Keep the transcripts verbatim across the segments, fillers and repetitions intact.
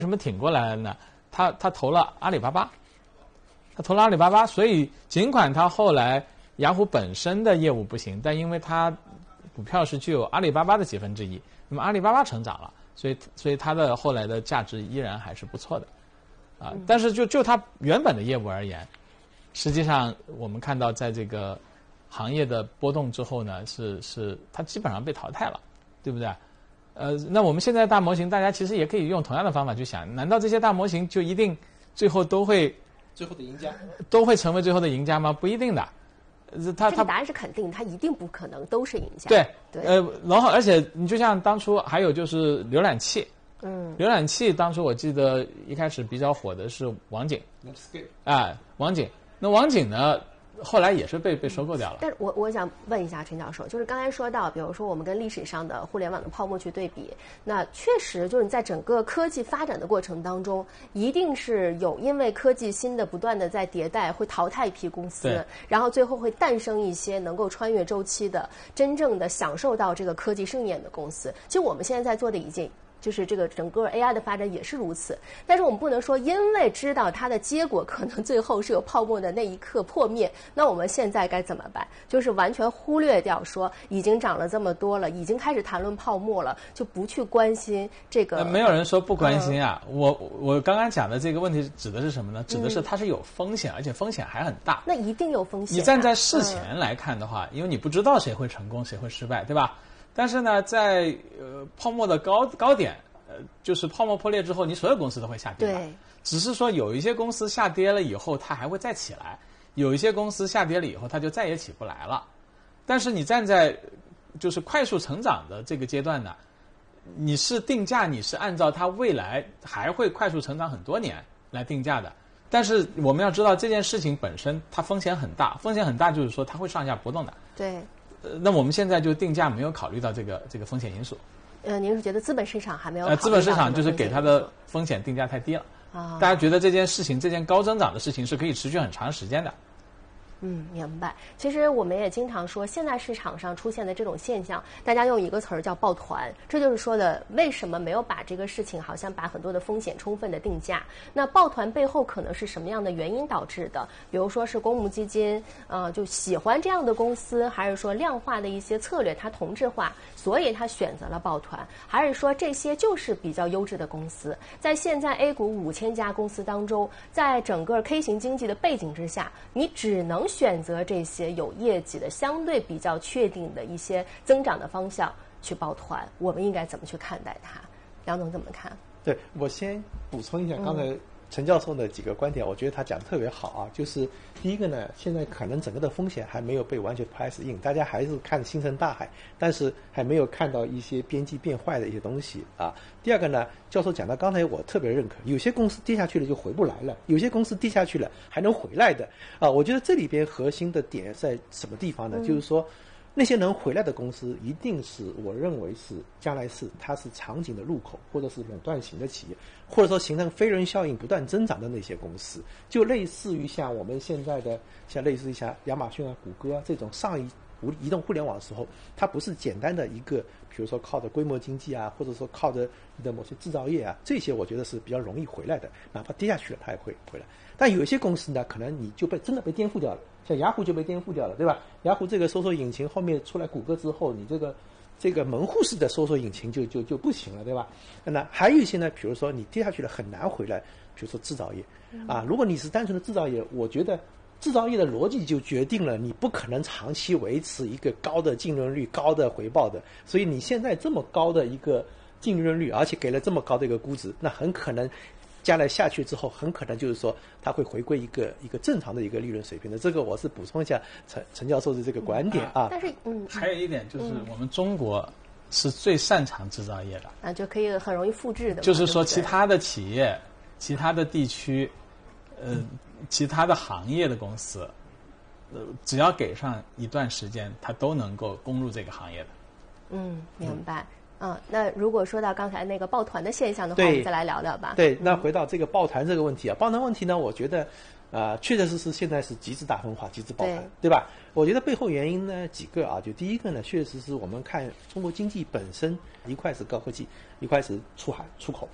什么挺过来了呢？他他投了阿里巴巴，他投了阿里巴巴，所以尽管他后来雅虎本身的业务不行，但因为他股票是具有阿里巴巴的几分之一，那么阿里巴巴成长了，所以所以它的后来的价值依然还是不错的，啊，但是就就它原本的业务而言，实际上我们看到在这个行业的波动之后呢，是是它基本上被淘汰了，对不对？呃，那我们现在大模型，大家其实也可以用同样的方法去想，难道这些大模型就一定最后都会最后的赢家都会成为最后的赢家吗？不一定的。他这个答案是肯定，他一定不可能都是赢家。 对， 对， 呃，然后而且你就像当初还有就是浏览器， 嗯， 浏览器当初我记得一开始比较火的是网景，啊，网景，那网景呢？后来也是被被收购掉了。 但是我我想问一下陈教授，就是刚才说到，比如说我们跟历史上的互联网的泡沫去对比，那确实就是你在整个科技发展的过程当中，一定是有因为科技新的不断的在迭代，会淘汰一批公司，然后最后会诞生一些能够穿越周期的、真正的享受到这个科技盛宴的公司。其实我们现在在做的已经。就是这个整个 A I 的发展也是如此，但是我们不能说因为知道它的结果可能最后是有泡沫的那一刻破灭，那我们现在该怎么办？就是完全忽略掉说已经涨了这么多了，已经开始谈论泡沫了，就不去关心这个。 呃、没有人说不关心啊，嗯、我我刚刚讲的这个问题指的是什么呢？指的是它是有风险，嗯、而且风险还很大。 那一定有风险、啊。 你站在事前来看的话，嗯、因为你不知道谁会成功，谁会失败，对吧？但是呢，在呃泡沫的高高点，呃，就是泡沫破裂之后，你所有公司都会下跌。 对。 只是说有一些公司下跌了以后，它还会再起来；有一些公司下跌了以后，它就再也起不来了。但是你站在就是快速成长的这个阶段呢，你是定价，你是按照它未来还会快速成长很多年来定价的。但是我们要知道这件事情本身它风险很大，风险很大就是说它会上下波动的。 对。 呃，那我们现在就定价没有考虑到这个这个风险因素。 呃，您是觉得资本市场还没有考虑到？ 呃，资本市场就是给它的风险定价太低了。啊。大家觉得这件事情，这件高增长的事情是可以持续很长时间的。 嗯，明白。其实我们也经常说，现在市场上出现的这种现象，大家用一个词儿叫抱团，这就是说的为什么没有把这个事情好像把很多的风险充分的定价。那抱团背后可能是什么样的原因导致的？比如说是公募基金，呃，就喜欢这样的公司，还是说量化的一些策略它同质化，所以它选择了抱团，还是说这些就是比较优质的公司？在现在 A 股五千家公司当中，在整个 K 型经济的背景之下，你只能选择这些有业绩的、相对比较确定的一些增长的方向去抱团，我们应该怎么去看待它？梁总怎么看？ 对，我先补充一下刚才陈教授的几个观点，嗯、我觉得他讲得特别好啊。就是第一个呢，现在可能整个的风险还没有被完全 price in， 大家还是看星辰大海，但是还没有看到一些边际变坏的一些东西啊。第二个呢，教授讲到刚才我特别认可，有些公司跌下去了就回不来了，有些公司跌下去了还能回来的啊。我觉得这里边核心的点在什么地方呢？嗯、就是说。那些能回来的公司，一定是我认为是将来是它是场景的入口，或者是垄断型的企业，或者说形成飞轮效应不断增长的那些公司，就类似于像我们现在的，像类似于像亚马逊啊、谷歌啊这种上一移动互联网的时候，它不是简单的一个，比如说靠的规模经济啊，或者说靠的你的某些制造业啊，这些我觉得是比较容易回来的，哪怕跌下去了它也会回来。但有一些公司呢，可能你就被真的被颠覆掉了。像雅虎就被颠覆掉了，对吧？雅虎这个搜索引擎后面出来谷歌之后，你这个这个门户式的搜索引擎就就就不行了，对吧？那还有一些呢，比如说你跌下去了很难回来，比如说制造业啊，如果你是单纯的制造业，我觉得制造业的逻辑就决定了你不可能长期维持一个高的净利润率、高的回报的，所以你现在这么高的一个净利润率，而且给了这么高的一个估值，那很可能。将来下去之后，很可能就是说，它会回归一个一个正常的一个利润水平的。这个我是补充一下陈陈教授的这个观点啊。 但是，嗯， 还有一点就是，我们中国是最擅长制造业的， 啊，就可以很容易复制的。 就是说，其他的企业、其他的地区、呃，其他的行业的公司，呃，只要给上一段时间，它都能够攻入这个行业的。 嗯，明白。嗯，那如果说到刚才那个抱团的现象的话，我们再来聊聊吧。 对，那回到这个抱团这个问题啊，抱团问题呢，我觉得，啊、呃，确确实实现在是极致大分化、极致抱团， 对, 对吧？我觉得背后原因呢几个啊，就第一个呢，确实是我们看中国经济本身，一块是高科技，一块是出海出口，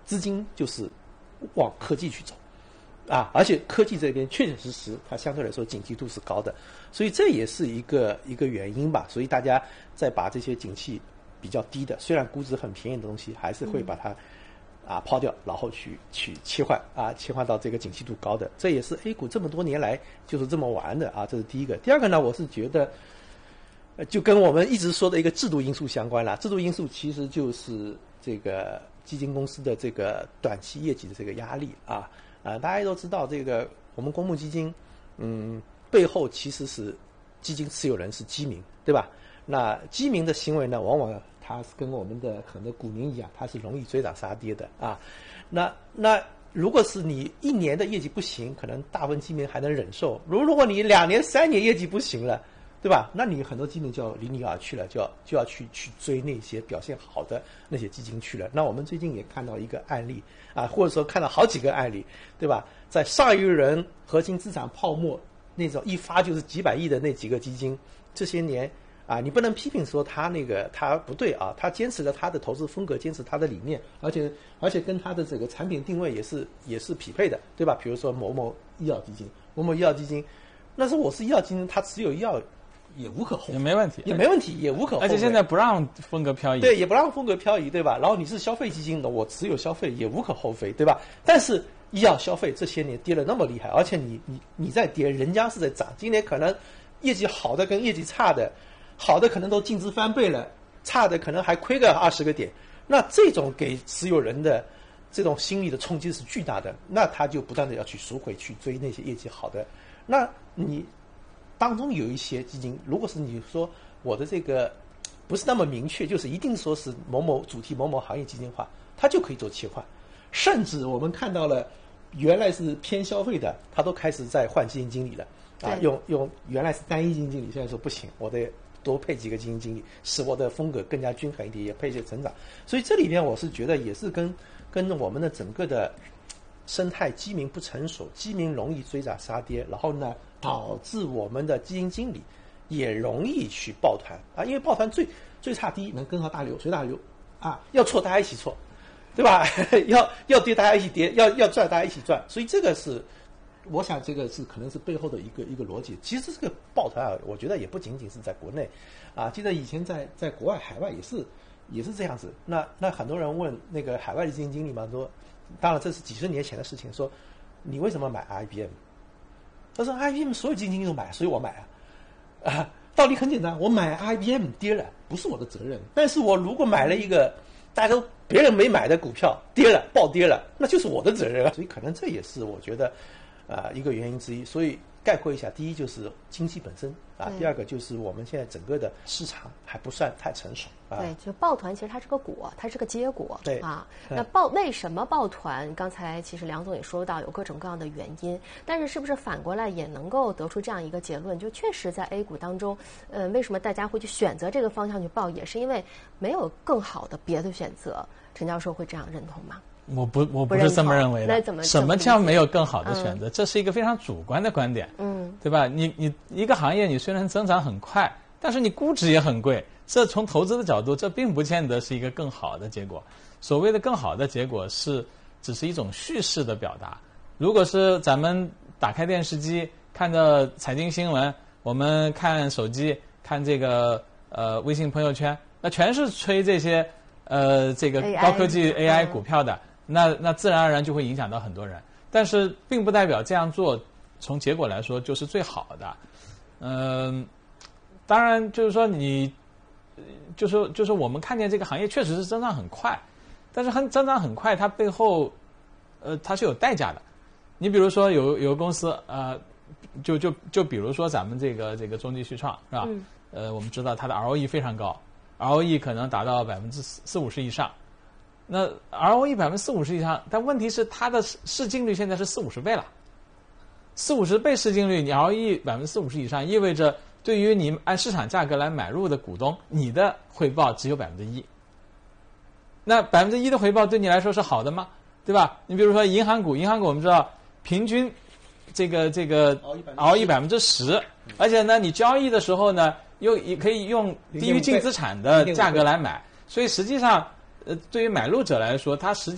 资金就是往科技去走。啊，而且科技这边确确实实它相对来说景气度是高的，所以这也是一个一个原因吧。所以大家再把这些景气比较低的，虽然估值很便宜的东西，还是会把它、嗯、啊抛掉，然后去去切换啊切换到这个景气度高的。这也是 A 股这么多年来就是这么玩的啊，这是第一个。第二个呢，我是觉得呃就跟我们一直说的一个制度因素相关了。制度因素其实就是这个基金公司的这个短期业绩的这个压力啊。啊、呃，大家都知道，这个我们公募基金，嗯，背后其实是基金持有人是基民，对吧？那基民的行为呢，往往它是跟我们的很多股民一样，它是容易追涨杀跌的啊。那那如果是你一年的业绩不行，可能大部分基民还能忍受；如如果你两年、三年业绩不行了，对吧？那你很多基民就要离你而去了，就要就要去去追那些表现好的那些基金去了。那我们最近也看到一个案例啊，或者说看到好几个案例，对吧？在上一轮核心资产泡沫那种一发就是几百亿的那几个基金，这些年啊，你不能批评说他那个他不对啊，他坚持了他的投资风格，坚持他的理念，而且而且跟他的这个产品定位也是也是匹配的，对吧？比如说某某医药基金，某某医药基金，那是我是医药基金，他持有医药。也无可厚非， 也没问题， 也没问题，也无可厚非。 而且现在不让风格漂移， 对，也不让风格漂移，对吧？然后你是消费基金的，我持有消费也无可厚非，对吧？但是医药消费这些年跌了那么厉害，而且你你你在跌，人家是在涨。今年可能业绩好的跟业绩差的，好的可能都净值翻倍了，差的可能还亏个二十个点。那这种给持有人的这种心理的冲击是巨大的，那他就不断的要去赎回，去追那些业绩好的。那你。当中有一些基金，如果是你说我的这个不是那么明确，就是一定说是某某主题某某行业基金化，它就可以做切换。甚至我们看到了，原来是偏消费的，它都开始在换基金经理了啊，用用原来是单一基金经理，现在说不行，我得多配几个基金经理，使我的风格更加均衡一点，也配一些成长。所以这里边我是觉得也是跟跟我们的整个的生态基民不成熟，基民容易追涨杀跌，然后呢。导致我们的基金经理也容易去抱团啊，因为抱团最最差第一能跟上大流，随大流啊，要错大家一起错，对吧？要要跌大家一起跌，要要赚大家一起赚，所以这个是，我想这个是可能是背后的一个一个逻辑。其实这个抱团啊，我觉得也不仅仅是在国内啊，记得以前在在国外海外也是也是这样子。那那很多人问那个海外的基金经理嘛，说，当然这是几十年前的事情，说你为什么买 I B M？他说 I B M 所有基金经理都买，所以我买啊。啊，道理很简单，我买 I B M 跌了，不是我的责任。但是我如果买了一个大家都别人没买的股票，跌了，暴跌了，那就是我的责任啊。所以可能这也是我觉得，啊、呃、一个原因之一。所以概括一下，第一就是经济本身啊，第二个就是我们现在整个的市场还不算太成熟啊。 对，就抱团其实它是个果，它是个结果。 对啊，那抱为什么抱团？刚才其实梁总也说到有各种各样的原因，但是是不是反过来也能够得出这样一个结论？就确实在 A 股当中，嗯、呃，为什么大家会去选择这个方向去抱，也是因为没有更好的别的选择。陈教授会这样认同吗？ 我不，我不是这么认为的。 那怎么？ 什么叫没有更好的选择？嗯、这是一个非常主观的观点，嗯，对吧？你你一个行业，你虽然增长很快，但是你估值也很贵，这从投资的角度，这并不见得是一个更好的结果。所谓的更好的结果是，只是一种叙事的表达。如果是咱们打开电视机看着财经新闻，我们看手机看这个呃微信朋友圈，那全是吹这些呃这个高科技 A I 股票的。那那自然而然就会影响到很多人，但是并不代表这样做从结果来说就是最好的。嗯、呃，当然就是说你，就是就是我们看见这个行业确实是增长很快，但是很增长很快，它背后呃它是有代价的。你比如说有有个公司呃，就就就比如说咱们这个这个中继续创是吧？嗯、呃，我们知道它的 R O E 非常高 ，R O E 可能达到百分之四五十以上。那 R O E 百分之四五十以上，但问题是它的市净率现在是四五十倍了，四五十倍市净率，你 R O E 百分之四五十以上，意味着对于你按市场价格来买入的股东，你的回报只有百分之一。那百分之一的回报对你来说是好的吗？对吧？你比如说银行股，银行股我们知道平均这个这个 R O E 百分之十，而且呢，你交易的时候呢，又也可以用低于净资产的价格来买，所以实际上。呃，对于买入者来说，他实际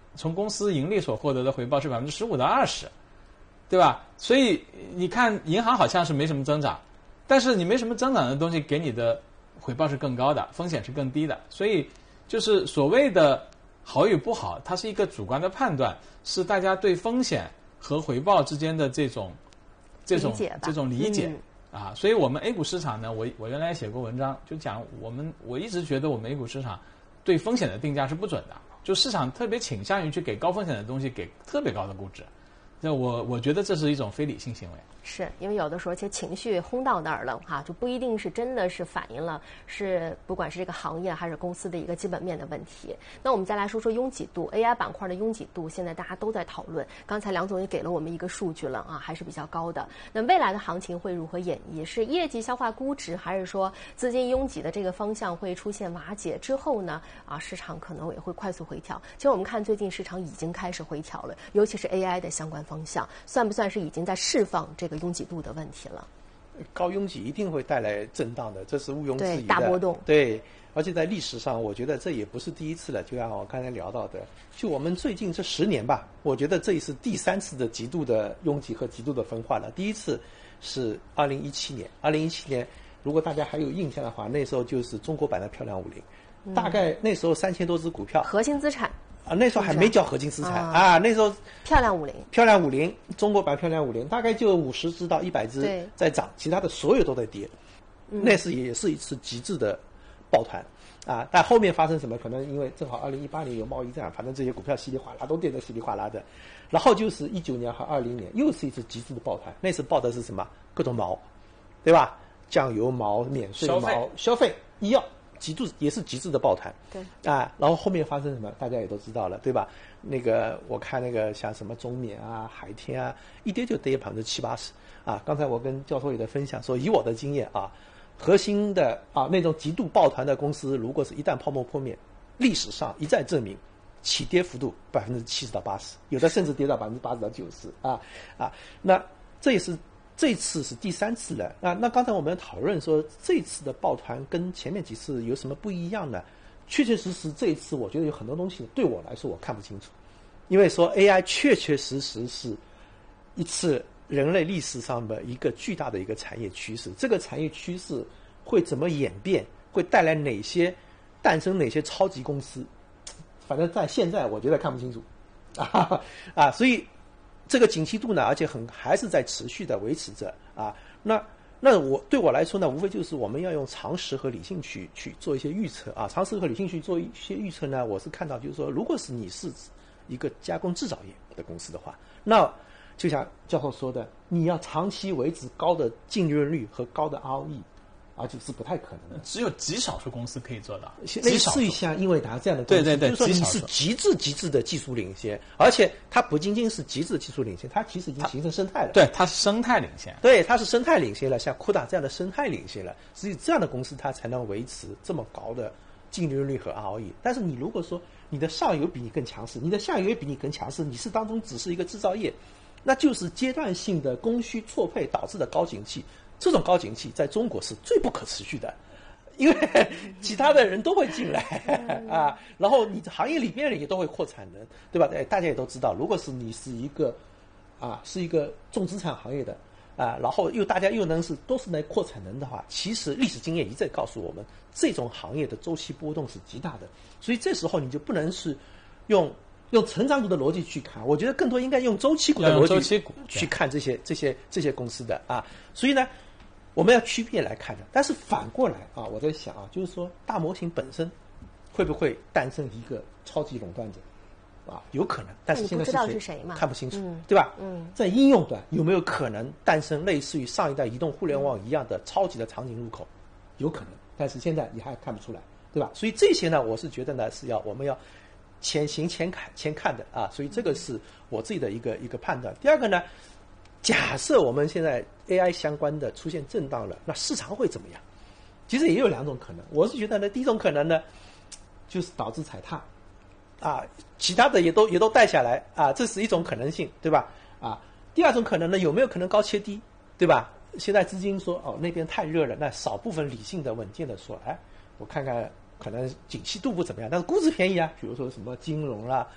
从公司盈利所获得的回报是百分之十五到二十，对吧？所以你看银行好像是没什么增长，但是你没什么增长的东西给你的回报是更高的，风险是更低的。所以就是所谓的好与不好，它是一个主观的判断，是大家对风险和回报之间的这种这种这种理解。嗯啊，所以我们 A 股市场呢，我我原来写过文章，就讲我们我一直觉得我们 A 股市场对风险的定价是不准的，就市场特别倾向于去给高风险的东西给特别高的估值，那我我觉得这是一种非理性行为。 是因为有的时候其实情绪轰到那儿了哈，就不一定是真的是反映了是不管是这个行业还是公司的一个基本面的问题。那我们再来说说拥挤度 ，A I 板块的拥挤度，现在大家都在讨论。刚才梁总也给了我们一个数据了啊，还是比较高的。那未来的行情会如何演绎？是业绩消化估值，还是说资金拥挤的这个方向会出现瓦解之后呢？啊，市场可能也会快速回调。其实我们看最近市场已经开始回调了，尤其是 A I 的相关方向，算不算是已经在释放这个拥挤度的问题了？ 高拥挤一定会带来震荡的，这是毋庸置疑的。 对，大波动。 对，而且在历史上，我觉得这也不是第一次了。就像我刚才聊到的，就我们最近这十年吧，我觉得这也是第三次的极度的拥挤和极度的分化了。第一次是二零一七年，二零一七年，如果大家还有印象的话，那时候就是中国版的漂亮五零、嗯，大概那时候三千多只股票， 核心资产。 啊，那时候还没叫核心资产啊, 啊，那时候漂亮五零， 漂亮五零，中国版漂亮五零，大概就五十只到一百只在涨，其他的所有都在跌，嗯、那是也是一次极致的抱团啊。但后面发生什么？可能因为正好二零一八年有贸易战，反正这些股票稀里哗啦都跌得稀里哗啦的。然后就是一九年和二零年又是一次极致的抱团，那次抱的是什么？各种毛，对吧？酱油毛、免税毛、消费、消费医药。极度也是极致的抱团， 对啊，然后后面发生什么，大家也都知道了，对吧？那个我看那个像什么中免啊、海天啊，一跌就跌百分之七八十啊。刚才我跟教授也在分享说，以我的经验啊，核心的啊那种极度抱团的公司，如果是一旦泡沫破灭，历史上一再证明，起跌幅度百分之七十到八十，有的甚至跌到百分之八十到九十啊啊。那这也是。这次是第三次了，那那刚才我们讨论说这次的抱团跟前面几次有什么不一样呢？确确实实这一次我觉得有很多东西对我来说我看不清楚，因为说 A I 确确实实是一次人类历史上的一个巨大的一个产业趋势，这个产业趋势会怎么演变，会带来哪些诞生哪些超级公司，反正在现在我觉得看不清楚啊啊，所以。这个景气度呢，而且很还是在持续的维持着啊。那那我对我来说呢，无非就是我们要用常识和理性去去做一些预测啊。常识和理性去做一些预测呢，我是看到就是说，如果是你是一个加工制造业的公司的话，那就像教授说的，你要长期维持高的净利润率和高的 R O E。而且是不太可能的， 只有极少数公司可以做到。 类似于像英伟达这样的公司， 对对对， 就是说你是极致极致的技术领先，而且它不仅仅是极致的技术领先，它其实已经形成生态了。 对，它是生态领先。 对，它是生态领先了，像酷达这样的生态领先了，只有这样的公司它才能维持这么高的净利润率和 R O E。但是你如果说你的上游比你更强势，你的下游也比你更强势，你是当中只是一个制造业，那就是阶段性的供需错配导致的高景气。这种高景气在中国是最不可持续的。因为其他的人都会进来啊，然后你行业里面人也都会扩产能，对吧？哎，大家也都知道，如果是你是一个啊是一个重资产行业的啊，然后又大家又能是都是来扩产能的话，其实历史经验一再告诉我们，这种行业的周期波动是极大的，所以这时候你就不能是用用成长股的逻辑去看，我觉得更多应该用周期股的逻辑去看这些这些这些公司的啊，所以呢。我们要区别来看的，但是反过来啊，我在想啊，就是说大模型本身会不会诞生一个超级垄断者啊？有可能，但是现在是谁不知道是谁嘛， 看不清楚， 嗯、 对吧？ 嗯， 在应用端有没有可能诞生类似于上一代移动互联网一样的超级的场景入口？有可能，但是现在你还看不出来，对吧？所以这些呢，我是觉得呢是要我们要前行前看前看的啊，所以这个是我自己的一个一个判断。第二个呢。假设我们现在 A I 相关的出现震荡了，那市场会怎么样？其实也有两种可能。我是觉得呢，第一种可能呢，就是导致踩踏，啊，其他的也都也都带下来啊，这是一种可能性，对吧？啊，第二种可能呢，有没有可能高切低，对吧？现在资金说哦那边太热了，那少部分理性的稳健的说，哎，我看看可能景气度不怎么样，但是估值便宜啊，比如说什么金融啦。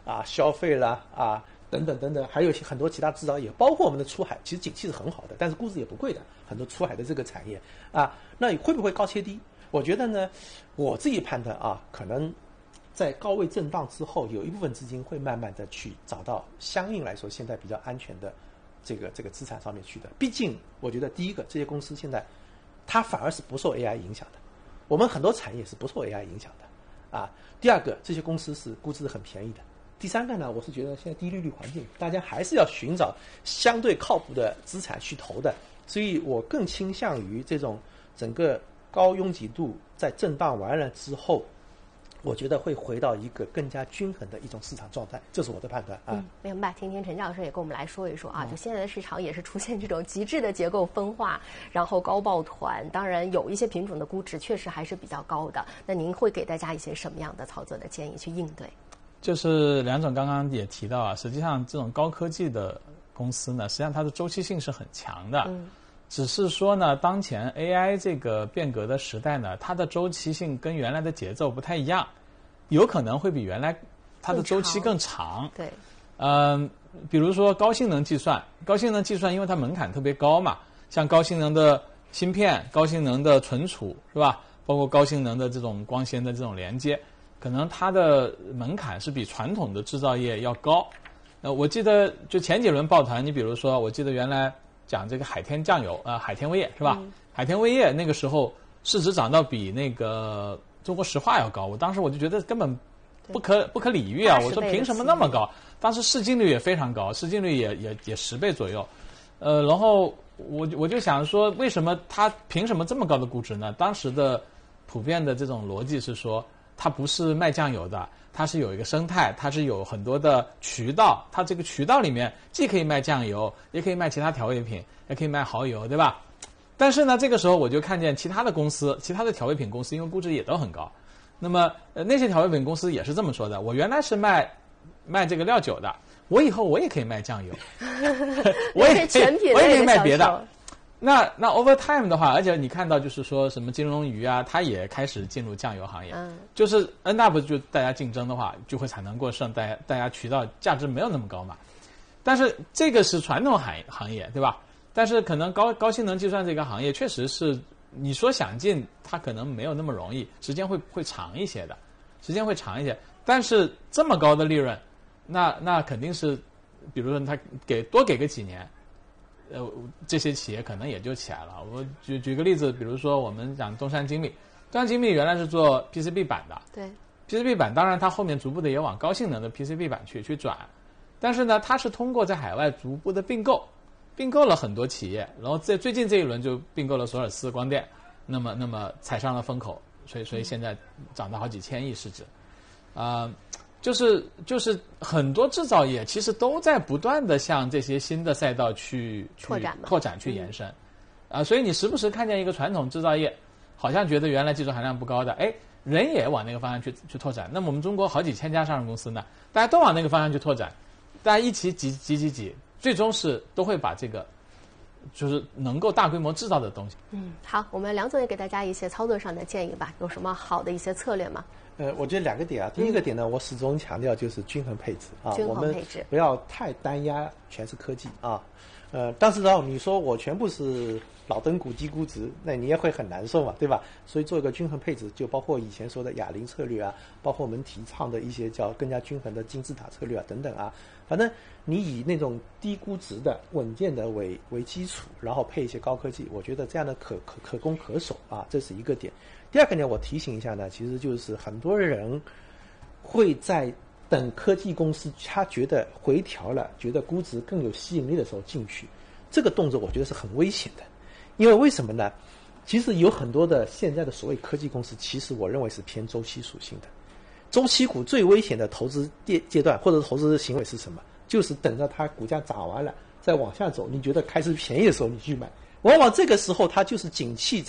啊消费啦啊等等等等，还有很多其他制造业，包括我们的出海，其实景气是很好的，但是估值也不贵的，很多出海的这个产业啊，那会不会高切低？我觉得呢，我自己判断啊，可能在高位震荡之后，有一部分资金会慢慢的去找到相应来说现在比较安全的这个这个资产上面去的。毕竟我觉得第一个，这些公司现在它反而是不受 A I 影响的，我们很多产业是不受 A I 影响的啊。第二个，这些公司是估值很便宜的。第三个呢，我是觉得现在低利率环境，大家还是要寻找相对靠谱的资产去投的，所以我更倾向于这种整个高拥挤度在震荡完了之后，我觉得会回到一个更加均衡的一种市场状态，这是我的判断啊。 嗯，明白。听听陈教授也跟我们来说一说啊，就现在的市场也是出现这种极致的结构分化，然后高抱团，当然有一些品种的估值确实还是比较高的。那您会给大家一些什么样的操作的建议去应对？ 就是梁总刚刚也提到啊，实际上这种高科技的公司呢，实际上它的周期性是很强的。嗯。只是说呢，当前 A I 这个变革的时代呢，它的周期性跟原来的节奏不太一样，有可能会比原来它的周期更长。 对， 嗯、呃，比如说高性能计算，高性能计算因为它门槛特别高嘛，像高性能的芯片、高性能的存储是吧？包括高性能的这种光纤的这种连接，可能它的门槛是比传统的制造业要高。呃，我记得就前几轮抱团，你比如说，我记得原来讲这个海天酱油，呃，海天味业是吧？嗯、海天味业那个时候市值涨到比那个中国石化要高，我当时我就觉得根本不可不可理喻啊！我说凭什么那么高？当时市净率也非常高，市净率也也也十倍左右，呃，然后我我就想说，为什么它凭什么这么高的估值呢？当时的普遍的这种逻辑是说，它不是卖酱油的。它是有一个生态，它是有很多的渠道，它这个渠道里面既可以卖酱油，也可以卖其他调味品，也可以卖蚝油，对吧？但是呢，这个时候我就看见其他的公司，其他的调味品公司，因为估值也都很高，那么呃那些调味品公司也是这么说的：我原来是卖卖这个料酒的，我以后我也可以卖酱油，我也可以我也可以卖别的。那那 over time 的话，而且你看到就是说什么金龙鱼啊，它也开始进入酱油行业，嗯，就是 end up 就大家竞争的话，就会产能过剩，大家大家渠道价值没有那么高嘛。但是这个是传统行行业，对吧？但是可能高高性能计算这个行业确实是你说想进，它可能没有那么容易，时间会会长一些的，时间会长一些。但是这么高的利润，那那肯定是，比如说他给多给个几年。呃，这些企业可能也就起来了。我举举个例子，比如说我们讲东山精密，东山精密原来是做 P C B 板的， 对 ，P C B 板当然它后面逐步的也往高性能的 P C B 板去去转，但是呢，它是通过在海外逐步的并购，并购了很多企业，然后在最近这一轮就并购了索尔斯光电，那么那么踩上了风口，所以所以现在涨到好几千亿市值，啊、呃。就是就是很多制造业其实都在不断的向这些新的赛道去去拓展拓展去延伸，啊、呃，所以你时不时看见一个传统制造业，好像觉得原来技术含量不高的，哎，人也往那个方向去去拓展。那么我们中国好几千家上市公司呢，大家都往那个方向去拓展，大家一起挤挤挤挤，最终是都会把这个就是能够大规模制造的东西。 嗯，好，我们梁总也给大家一些操作上的建议吧，有什么好的一些策略吗？ 呃，我觉得两个点啊，第一个点呢，我始终强调就是均衡配置啊， 均衡配置， 我们不要太单压全是科技啊。呃，但是呢，你说我全部是老登股低估值，那你也会很难受嘛，对吧？所以做一个均衡配置，就包括以前说的哑铃策略啊，包括我们提倡的一些叫更加均衡的金字塔策略啊等等啊。反正你以那种低估值的、稳健的为为基础，然后配一些高科技，我觉得这样的可可可攻可守啊，这是一个点。第二个呢，我提醒一下呢，其实就是很多人会在等科技公司他觉得回调了，觉得估值更有吸引力的时候进去，这个动作我觉得是很危险的。因为为什么呢？其实有很多的现在的所谓科技公司，其实我认为是偏周期属性的。周期股最危险的投资阶阶段或者投资行为是什么？就是等着它股价涨完了再往下走，你觉得开始便宜的时候你去买，往往这个时候它就是景气在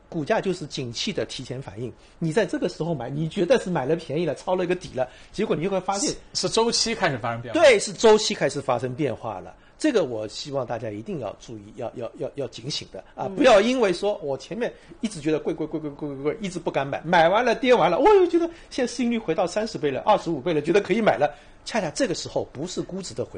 股价就是景气的提前反应。你在这个时候买，你觉得是买了便宜了，抄了一个底了，结果你就会发现是周期开始发生变化。 对，是周期开始发生变化了。这个我希望大家一定要注意，要要要要警醒的啊！ 嗯、 不要因为说我前面一直觉得贵贵贵贵贵贵贵，一直不敢买，买完了跌完了，我又觉得现在市盈率回到三十倍了、二十五倍了，觉得可以买了。恰恰这个时候不是估值的回